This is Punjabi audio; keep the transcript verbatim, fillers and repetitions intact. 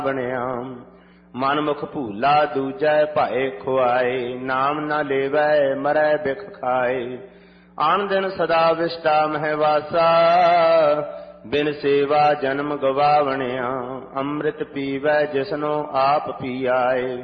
ਬਣਿਆ। ਮਨਮੁਖ ਭੂਲਾ ਦੂਜੈ ਭਾਏ ਖੁਆਏ, ਨਾਮ ਨਾ ਲੇਵੈ ਮਰੈ ਬਿਖ ਖਾਏ। ਆਨ ਦਿਨ ਸਦਾ ਵਿਸ਼ਟਾ ਮਹਿ ਵਾਸਾ, ਬਿਨ ਸੇਵਾ ਜਨਮ ਗਵਾਵਣਿਆ। ਅੰਮ੍ਰਿਤ ਪੀਵੈ ਜਿਸਨੋ ਆਪ ਪੀ ਆਏ,